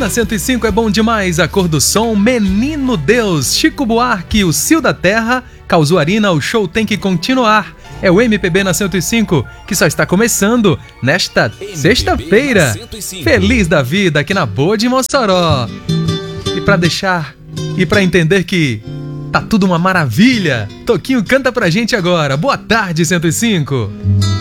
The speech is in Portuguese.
Na 105 é bom demais, a cor do som, Menino Deus, Chico Buarque, o Cio da Terra, Causuarina, o show tem que continuar. É o MPB na 105, que só está começando nesta sexta-feira. Feliz da vida aqui na Boa de Mossoró. E pra entender que tá tudo uma maravilha, Toquinho canta pra gente agora. Boa tarde, 105.